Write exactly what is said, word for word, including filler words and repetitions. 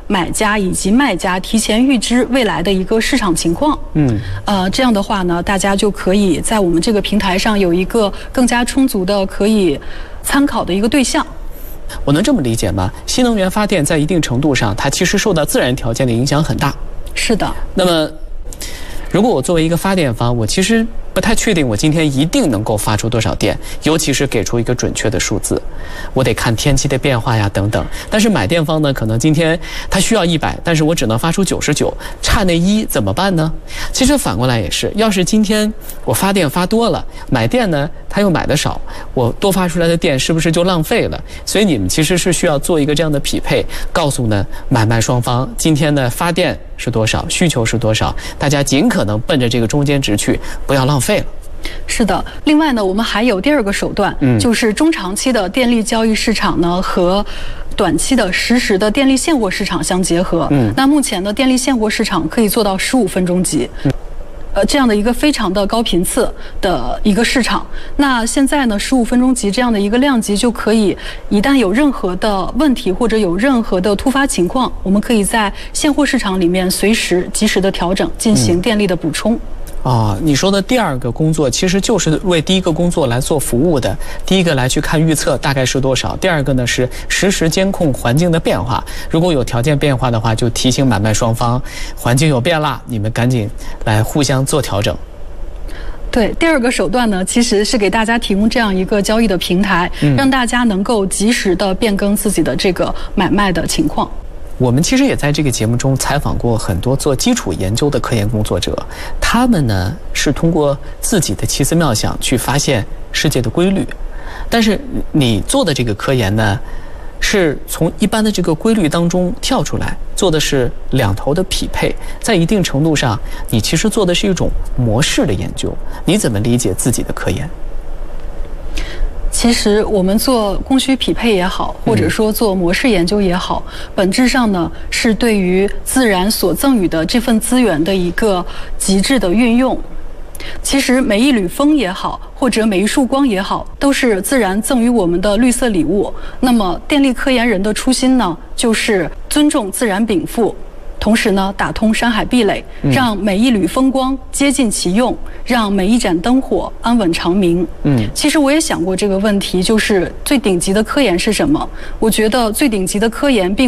买家以及卖家提前预知未来的一个市场情况。嗯，呃，这样的话呢，大家就可以在我们这个平台上有一个更加充足的可以参考的一个对象。 我能这么理解吗？新能源发电在一定程度上，它其实受到自然条件的影响很大。 是的。 那么，如果我作为一个发电方，我其实不太确定我今天一定能够发出多少电，尤其是给出一个准确的数字，我得看天气的变化呀等等。但是买电方呢，可能今天他需要一百，但是我只能发出九十九，差那一怎么办呢？其实反过来也是，要是今天我发电发多了，买电呢他又买的少，我多发出来的电是不是就浪费了？所以你们其实是需要做一个这样的匹配，告诉呢买卖双方今天的发电是多少，需求是多少，大家尽可能奔着这个中间值去，不要浪费了。 是的，另外呢，我们还有第二个手段，嗯，就是中长期的电力交易市场呢和短期的实时的电力现货市场相结合。嗯，那目前的电力现货市场可以做到十五分钟级。嗯。呃，这样的一个非常的高频次的一个市场，那现在呢，十五分钟级这样的一个量级就可以，一旦有任何的问题或者有任何的突发情况，我们可以在现货市场里面随时及时的调整，进行电力的补充。嗯啊，你说的第二个工作其实就是为第一个工作来做服务的。第一个来去看预测大概是多少，第二个呢是实时监控环境的变化。如果有条件变化的话，就提醒买卖双方，环境有变了，你们赶紧来互相做调整。 对，第二个手段呢，其实是给大家提供这样一个交易的平台，嗯、让大家能够及时的变更自己的这个买卖的情况。 我们其实也在这个节目中采访过很多做基础研究的科研工作者，他们呢是通过自己的奇思妙想去发现世界的规律，但是你做的这个科研呢，是从一般的这个规律当中跳出来，做的是两头的匹配，在一定程度上，你其实做的是一种模式的研究。你怎么理解自己的科研？ 其实我们做供需匹配也好，或者说做模式研究也好，本质上呢是对于自然所赠予的这份资源的一个极致的运用。其实每一缕风也好，或者每一束光也好，都是自然赠予我们的绿色礼物。那么电力科研人的初心呢，就是尊重自然禀赋，同时呢，打通山海壁垒，让每一缕风光接近其用，让每一盏灯火安稳长明。嗯，其实我也想过这个问题，就是最顶级的科研是什么？我觉得最顶级的科研并